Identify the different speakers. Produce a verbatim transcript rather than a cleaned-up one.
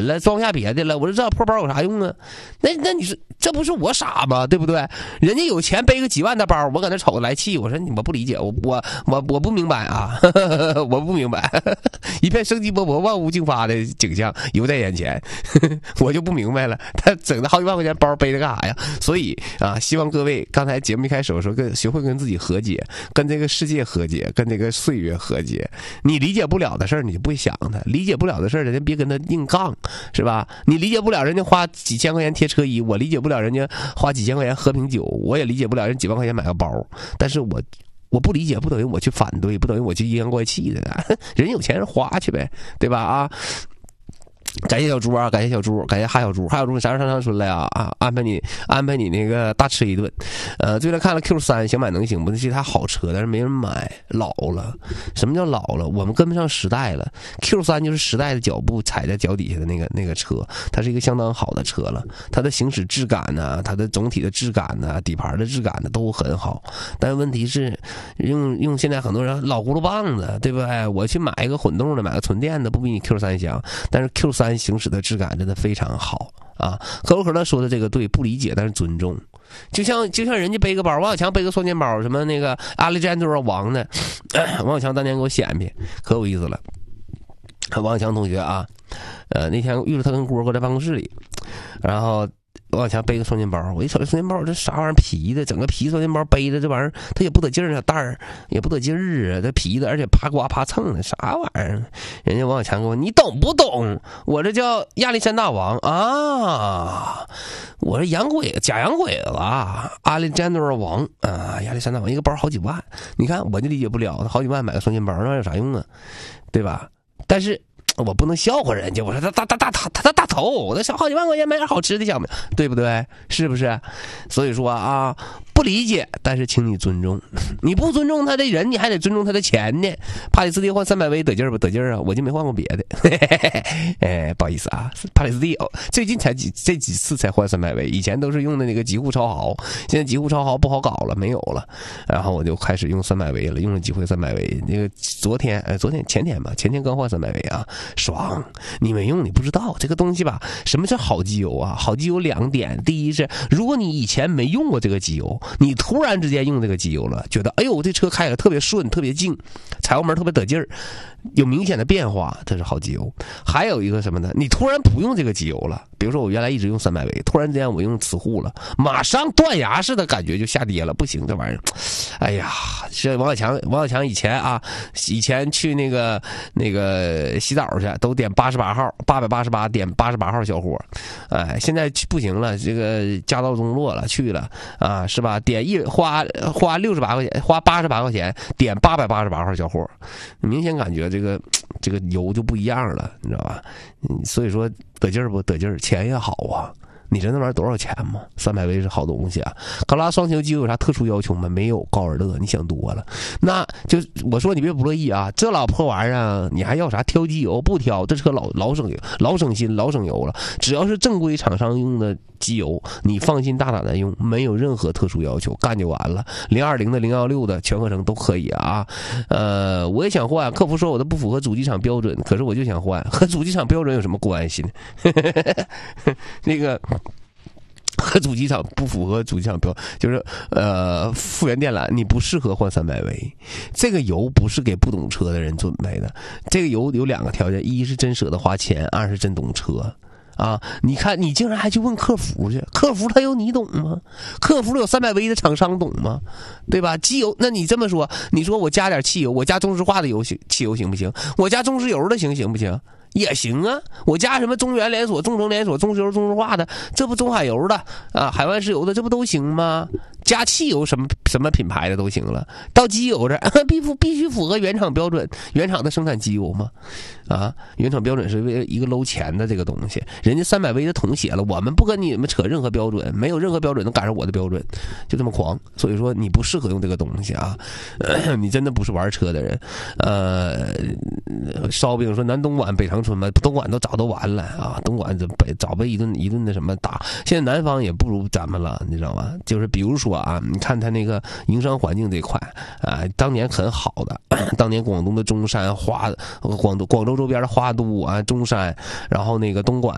Speaker 1: 了，装下别的了，我说这破包有啥用啊？那那你说这不是我傻吗？对不对？人家有钱背个几万的包，我搁那瞅着来气，我说我不理解，我我我我不明白啊，我不明白，一片生机勃勃、万物竞发的景象犹在眼前，我就不明白了，他整的好几万块钱包背着干啥呀？所以啊，希望各位刚才节目一开始我说跟学会跟自己和解，跟这个世界和解，跟这个岁月和解。你理解不了的事儿，你就不会想他；理解不了的事儿，人家别跟他硬杠，是吧？你理解不了人家花几千块钱贴车衣，我理解不了人家花几千块钱喝瓶酒，我也理解不了人几万块钱买个包。但是我我不理解，不等于我去反对，不等于我去阴阳怪气的，人有钱人花去呗，对吧？啊。感谢小猪啊，感谢小猪，感谢哈小猪，哈小猪你啥时候上长春来啊？啊，安排你安排你那个大吃一顿。呃，最近看了 Q 三，想买能行不？那是一台好车，但是没人买，老了。什么叫老了？我们跟不上时代了。Q 三就是时代的脚步踩在脚底下的那个那个车，它是一个相当好的车了。它的行驶质感呢、啊，它的总体的质感呢、啊，底盘的质感呢都很好。但问题是，用用现在很多人老轱辘棒子，对不对？我去买一个混动的，买个纯电的，不比你 Q 三香。但是 Q 三行驶的质感真的非常好啊！可口可乐说的这个对，不理解但是尊重。就像就像人家背个包，王小强背个双肩包，什么那个阿里詹多王的，王小强当年给我显摆，可有意思了。王小强同学啊，呃，那天遇到他跟郭哥在办公室里，然后王小强背个双肩包，我一瞅这双肩包，这啥玩意儿皮的，整个皮双肩包背的这玩意儿，他也不得劲儿，小袋儿也不得劲儿啊，这皮的，而且啪刮啪蹭的，啥玩意儿？人家王小强跟我，你懂不懂？我这叫亚历山大王啊，我是洋鬼假洋鬼子啊，阿里山大王啊，亚历山大王一个包好几万，你看我就理解不了，他好几万买个双肩包，那有啥用啊？对吧？但是。我不能笑话人家，我说他大大大他他大头，我那小好几万块钱买点好吃的，想不？对不对？是不是？所以说啊，不理解，但是请你尊重。你不尊重他的人，你还得尊重他的钱呢。帕里斯蒂换三百威得劲儿不得劲儿啊？我就没换过别的。哎，不好意思啊，帕里斯蒂最近才几这几次才换三百威，以前都是用的那个极护超豪，现在极护超豪不好搞了，没有了。然后我就开始用三百威了，用了几回三百威。那个昨天，哎，昨天前天吧，前天刚换三百威啊。爽，你没用，你不知道这个东西吧？什么叫好机油啊？好机油两点，第一是，如果你以前没用过这个机油，你突然之间用这个机油了，觉得哎呦，这车开着特别顺，特别静，踩油门特别得劲儿，有明显的变化，这是好机油。还有一个什么呢？你突然不用这个机油了，比如说我原来一直用三百威，突然之间我用磁护了，马上断崖式的感觉就下跌了，不行，这玩意儿，哎呀，这王小强，王小强以前啊，以前去那个那个洗澡去，都点八十八号，八百八十八点八十八号小伙，哎，现在不行了，这个家道中落了，去了啊，是吧？点一花花六十八块钱，花八十八块钱点八百八十八号小伙，明显感觉这个这个油就不一样了，你知道吧？嗯，所以说得劲儿不得劲儿，钱也好啊。你知道那玩意儿多少钱吗？三百威是好东西啊。高拉双球机油有啥特殊要求吗？没有，高尔乐你想多了。那就我说你别不乐意啊，这老破玩意儿啊，你还要啥挑机油？不挑，这车老老省油，老省心，老省油了。只要是正规厂商用的机油，你放心大胆的用，没有任何特殊要求，干就完了。零二零的、零幺六的全合成都可以啊。呃，我也想换，客服说我的不符合主机厂标准，可是我就想换，和主机厂标准有什么关系呢？那个。和主机厂不符合主机厂标，就是呃复原电缆，你不适合换三百威。这个油不是给不懂车的人准备的。这个油有两个条件：一是真舍得花钱，二是真懂车。啊！你看，你竟然还去问客服去？客服他有你懂吗？客服有三百威的厂商懂吗？对吧？机油，那你这么说，你说我加点汽油，我加中石化的油行，汽油行不行？我加中石油的行行不行？也行啊，我加什么中原连锁、中成连锁、中石油、中石化的，这不中海油的啊，海湾石油的，这不都行吗？加汽油什么什么品牌的都行了，到机油这必符必须符合原厂标准，原厂的生产机油嘛，啊，原厂标准是为一个搂钱的这个东西，人家三百威的桶写了，我们不跟你们扯任何标准，没有任何标准能赶上我的标准，就这么狂，所以说你不适合用这个东西啊，呃、你真的不是玩车的人，呃，烧饼说南东莞北长春嘛，东莞都早都完了啊，东莞北早被一顿一顿的什么打，现在南方也不如咱们了，你知道吗？就是比如说啊，你看他那个营商环境这块啊，当年很好的，当年广东的中山花，广东广州周边的花都啊，中山，然后那个东莞